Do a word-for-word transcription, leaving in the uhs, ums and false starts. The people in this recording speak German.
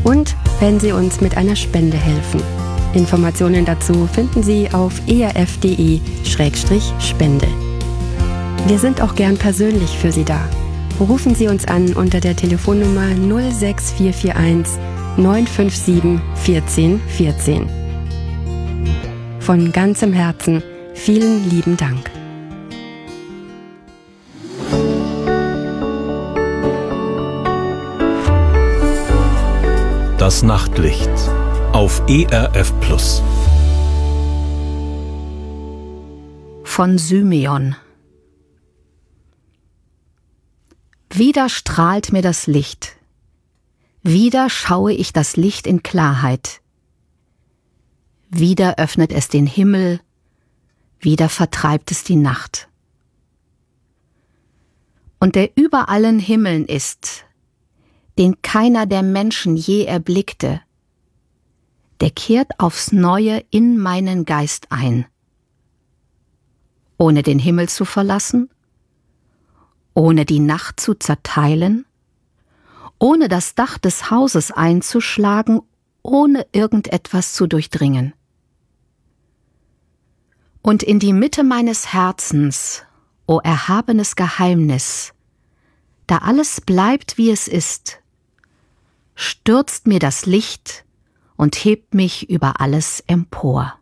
und wenn Sie uns mit einer Spende helfen. Informationen dazu finden Sie auf e r f punkt d e Schrägstrich Spende. Wir sind auch gern persönlich für Sie da. Rufen Sie uns an unter der Telefonnummer null sechs vier vier eins neun fünf sieben eins vier eins eins. Von ganzem Herzen vielen lieben Dank. Das Nachtlicht auf E R F Plus. Von Symeon. Wieder strahlt mir das Licht. Wieder schaue ich das Licht in Klarheit. Wieder öffnet es den Himmel. Wieder vertreibt es die Nacht. Und der über allen Himmeln ist, den keiner der Menschen je erblickte, der kehrt aufs Neue in meinen Geist ein. Ohne den Himmel zu verlassen, ohne die Nacht zu zerteilen, ohne das Dach des Hauses einzuschlagen, ohne irgendetwas zu durchdringen. Und in die Mitte meines Herzens, o erhabenes Geheimnis, da alles bleibt, wie es ist, stürzt mir das Licht und hebt mich über alles empor.